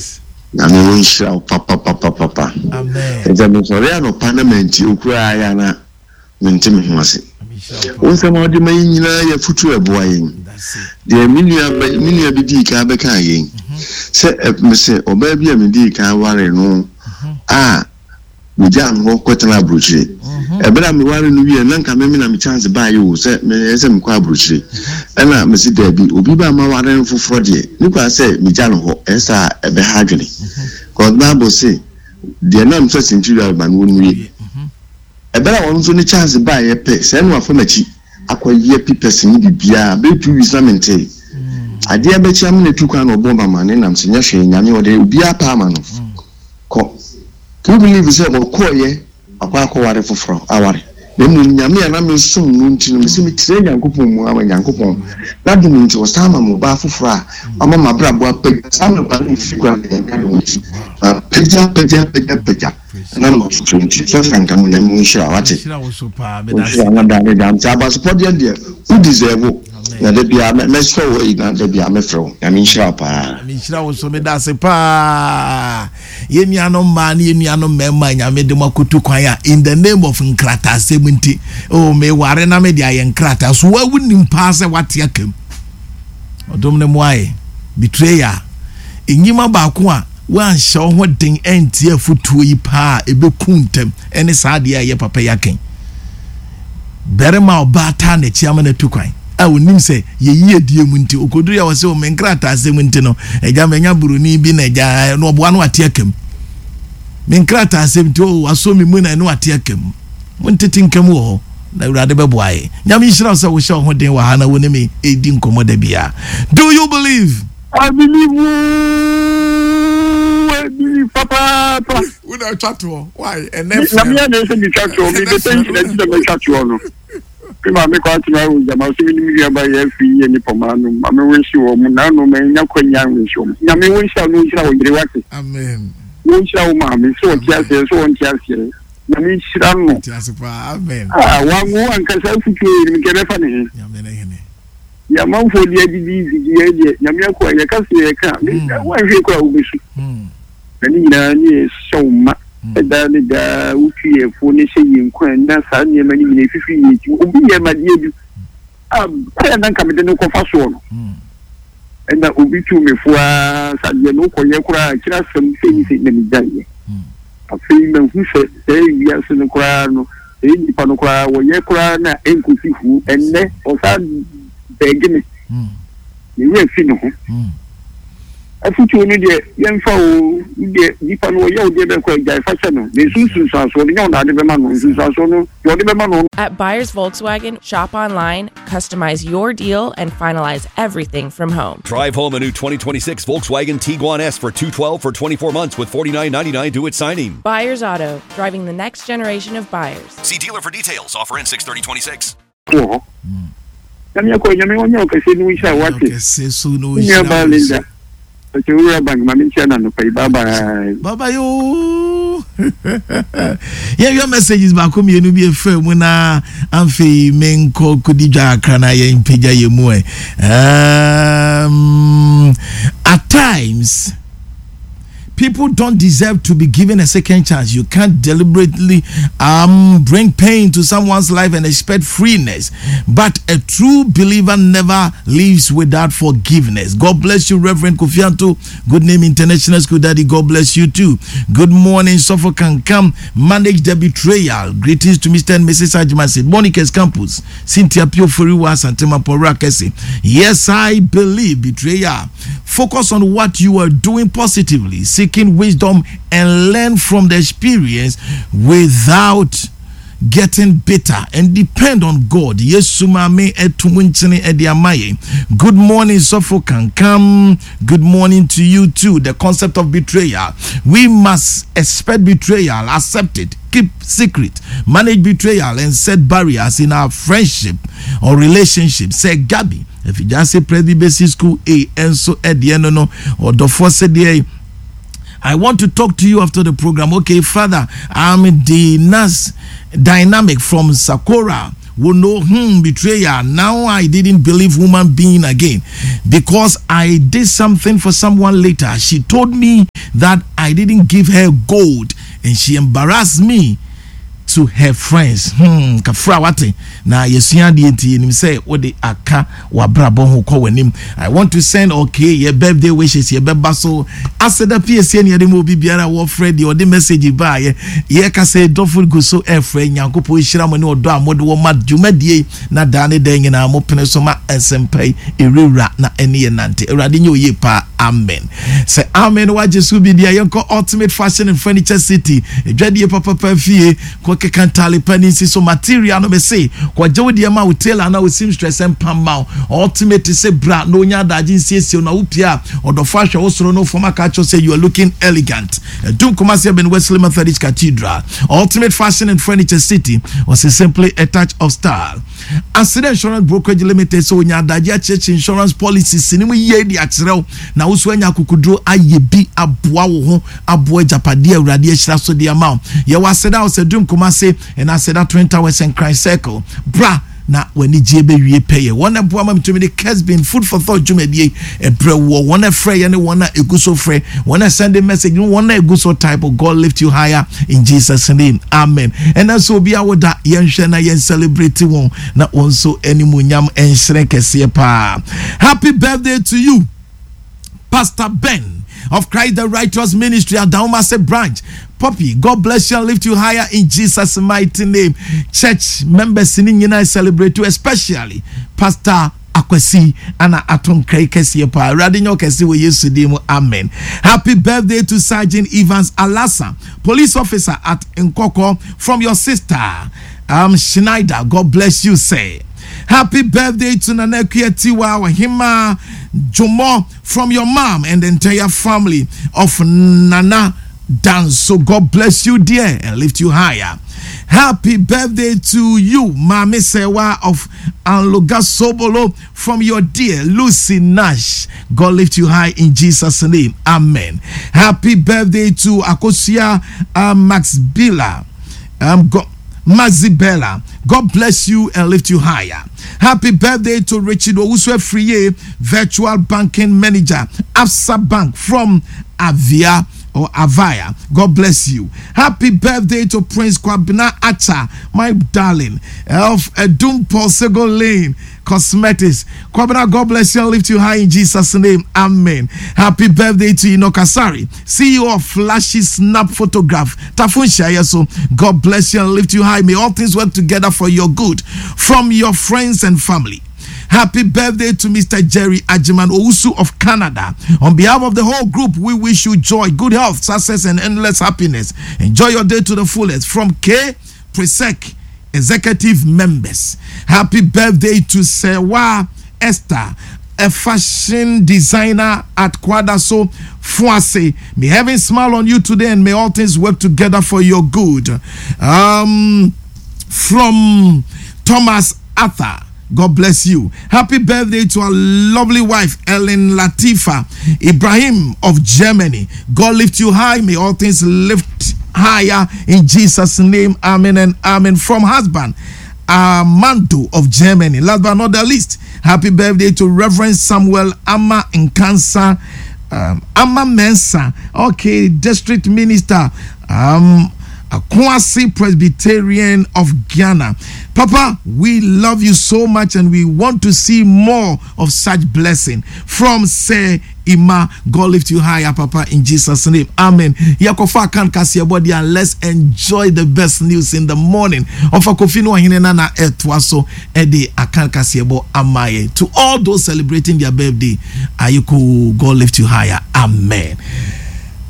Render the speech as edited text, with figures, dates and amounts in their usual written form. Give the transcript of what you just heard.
na me wonshira papa amen ejame sori ano parliament okura ya na mentime ho ase wonse ma odi mayi nyina ya futu eboa yin de minua bidi ka be kan yin se me se oba bia me di kan ware no we jam ho kwetana brochire ebra me ware no wie nanka me na me chance ba yi wo se me se me kwa brochire na me si da bi obi ba ma ware foforo de ni kwa se me jam ho esa ebe ha dwene god bible say de na me so century ba no wie ebra won so ni chance ba ye pe se no afo machi akoye pipes ni bibia be 2 weeks na mente ade be chi am na tukwa na obomba mane nam se nya hwe nyame ode obi apa ama no ko can you believe say okoye akwa ware foforo aware na mu nyame na me sum no nti no se me tire nyankopon mu ama nyankopon na dum nti o sama mo ba foforo ama mabrabo apag sama ba ni fikwa na nti peja na mo so nti so sanka mo na mu shira wate shira na da da am ba support there who deserve na de bia me so we na de bia me fro na me shira pa me shira wo so me da se pa ye nuano ma na ye nuano mema nya me de makotu kwan ya in the name of nkrata semunti oh me ware na me de aye nkrata so wa wunim pa se wate akam odom ne mo aye betrayer enyima ba ko a wan show ho den entie futuo yi pa ebekuntem ene saade aye papa yaken berema obata na chiama na tukwan wonim se ye yie die mu nti okodu ya wose o menkrata asem nti no eja menya buruni bi na eja no oboa no ate akam menkrata asem nti o asomi mu na no ate akam munteti nkam wo na urade beboae nyame hira se wo hye ho den wa ha na woni me edi nkomoda bia. Do you believe? I believe. Papa we na chat why enough na me na se bi chat me the thing that the chat no Pima me kwa tina ujama usimi ni mili aba ya fi ye ni pomanu mame wenshi wo munano me nyakwenya wenshi wo nyame wensha no nshira wo yire wake amen wensha wo mame so tiase so ontiase nyame nshira no tiase pa amen wangu ankasa futu ni mkerefa ne nyame na hene ya manfo dia didi nyame akwa ya kasi ya ka wa hwe kwa ubesu ni na ni shoma da uti e fo ne hye nkwan na sa ne mani ne fifi yi ti obi ye ma die bi aya nan ka me de no kofa so no na obi tu me fo sa de no koye kura kira sam se ni se na mi daye afi me hu se wi aso no kura no ni pa no kura wo ye kura na enkusi hu enne o sa begini ni ye fi no afutu ni de yemfa o de dipa no ye o de be ko jai fa no ne sunsun sanso ni na de be ma no sunsun sanso no yo de be ma no. At Buyers Volkswagen, shop online, customize your deal and finalize everything from home. Drive home a new 2026 Volkswagen Tiguan S for $212 for 24 months with $49.99 due at signing. Buyers Auto, driving the next generation of buyers. See dealer for details. Offer in 6/30/26. Kanya ko nyame onyo kase ni wisha wate. Kase so no wisha. Ura bang maminchana no pay baba yo your messages ba ko mienu bi efe mu na amfe menko kudija krana ye impeja ye mu at times people don't deserve to be given a second chance. You can't deliberately bring pain to someone's life and expect freeness. But a true believer never lives without forgiveness. God bless you, Reverend Kofianto. Good name, International School Daddy. God bless you too. Good morning, Suffolk can come manage the betrayal. Greetings to Mr. and Mrs. Ajimasi. Monica's campus. Cynthia Pio Furiwa Santema Porakesi. Yes, I believe betrayal. Focus on what you are doing positively. Seeking wisdom and learn from the experience without getting bitter, and depend on God. Good morning, Sophocan. Come. Good morning to you too. The concept of betrayal. We must expect betrayal, accept it, keep secret, manage betrayal, and set barriers in our friendship or relationship. Say Gabi. If you just say Predi Basic School A, and so at the end or the first day. I want to talk to you after the program. Okay, Father, I'm the nurse dynamic from Sakura. will know betrayer. Now I didn't believe human being again because I did something for someone later. She told me that I didn't give her gold and she embarrassed me to her friends. Kafra wate na yesua de enti nim say wode aka wabrabon ho ko wanim. I want to send your birthday wishes, your beba so aseda PSN ye dem obi biara wo Fred or the message ba ye ka say doful go so e friend Nyankopon hira mo ne odo amode wo mad djumadie na dane den nyina mo pene so ma ensempai erewura na ene ye nante Awurade nye oye pa. Amen. Say amen. Wa Jesu bi dia yenko Ultimate Fashion and Furniture City. Edwade papa fie ko kekantale panisi so material no me say ko jewo dia ma hotel na osim stress empama Ultimate say bra no nya daji siesie na upia odofa hwe osoro no former catch say you are looking elegant. Dum Kumasi Ben Wesley Methodist Cathedral. Ultimate Fashion and Furniture City was simply a touch of style. Accident Insurance Brokerage Limited so nya daji church insurance policies sinimu ye di akyerɛw na usu enya kukudro ayebi aboa wo ho aboa japade Awurade ehira so de ama ye waseda osedum Kumasi and Aseda Twin Towers and Christ Circle bra na wani jebe wie peye wona boa mam to me the Kesbin food for thought jumedie ebrewo wona frɛ ye ne wona eguso frɛ wona send a message wona eguso type of God lift you higher in Jesus name. Amen. And also be awoda yenhwe na yen celebrate won na onso animunyam enhyere kese pa. Happy birthday to you, Pastor Ben of Christ the Righteous Ministry at Daumase branch. Poppy, God bless you and lift you higher in Jesus' mighty name. Church members in I celebrate you, especially Pastor Akwesi and Aton Kesi pa Radinyo Kesi we yesterday. Amen. Happy birthday to Sergeant Evans Alasa, police officer at Nkoko, from your sister Schneider. God bless you, say. Happy birthday to Nanekia Tiwa Wahima Jomo, from your mom and the entire family of Nana Dan. So God bless you, dear, and lift you higher. Happy birthday to you, Mami Sewa of Anloga Sobolo, from your dear Lucy Nash. God lift you high in Jesus' name. Amen. Happy birthday to Akosia Max Bila. Mazibella, God bless you and lift you higher. Happy birthday to Richard Owuswe Friye, virtual banking manager, Absa Bank, from Avia or Avaya. God bless you. Happy birthday to Prince Kwabena Acha, my darling, of Edum Polsego Lane Cosmetics. Kwabena, God bless you and lift you high in Jesus' name. Amen. Happy birthday to Inokasari, CEO of Flashy Snap Photograph, Tafun Shayaso. God bless you and lift you high. May all things work together for your good, from your friends and family. Happy birthday to Mr. Jerry Ajiman Owusu of Canada. On behalf of the whole group, we wish you joy, good health, success, and endless happiness. Enjoy your day to the fullest. From K. Presec executive members. Happy birthday to Sewa Esther, a fashion designer at Kwadaso Fuase. May heaven smile on you today and may all things work together for your good. From Thomas Arthur, God bless you. Happy birthday to our lovely wife, Ellen Latifa Ibrahim of Germany. God lift you high. May all things lift higher in Jesus' name. Amen and amen. From husband, Armando of Germany. Last but not the least, happy birthday to Reverend Samuel Amma Nkansa, Amma Mensa. Okay, district minister, Akwasi Presbyterian of Ghana. Papa, we love you so much and we want to see more of such blessing. From Say Ima, God lift you higher, Papa, in Jesus' name. Amen. Yakofa can't cast your body and let's enjoy the best news in the morning. Of Akofino Hinena Etwaso Ede Akan Kasiebo Amaye. To all those celebrating their birthday, Ayuko, God lift you higher. Amen.